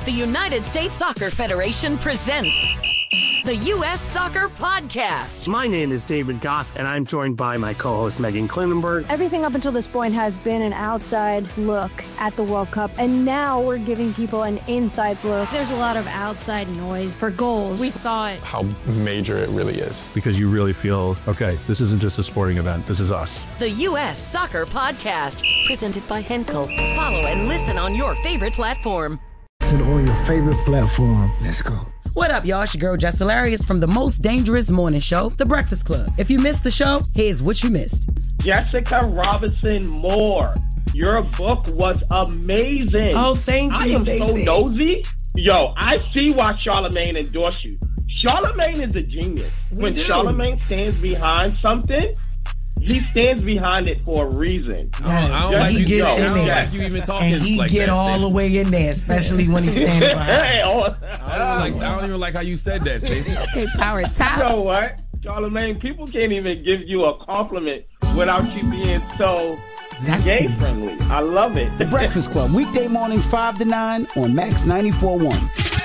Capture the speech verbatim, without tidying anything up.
The United States Soccer Federation presents the U S Soccer Podcast. My name is David Goss, and I'm joined by my co-host Megan Klinenberg. Everything up until this point has been an outside look at the World Cup, and now we're giving people an inside look. There's a lot of outside noise for goals. We thought how major it really is. Because you really feel, okay, this isn't just a sporting event, this is us. The U S Soccer Podcast, presented by Henkel. Follow and listen on your favorite platform. Listen on your favorite platform. Let's go. What up, y'all? It's your girl, Jess Hilarious, from the most dangerous morning show, The Breakfast Club. If you missed the show, here's what you missed. Jessica Robinson Moore, your book was amazing. Oh, thank you, I am Stacey. so nosy. Yo, I see why Charlamagne endorsed you. Charlamagne is a genius. We when do. Charlamagne stands behind something, he stands behind it for a reason. I don't, I don't Just- like he you, get I in don't there, like you even talking and he like get that, all Stacey. the way in there, especially when he's standing behind. Hey, oh, I don't, like, I don't even like how you said that, Stacey. Okay, power top. you know what? Charlamagne, people can't even give you a compliment without you being so That's gay friendly. I love it. The Breakfast Club, weekday mornings five to nine on Max ninety-four point one.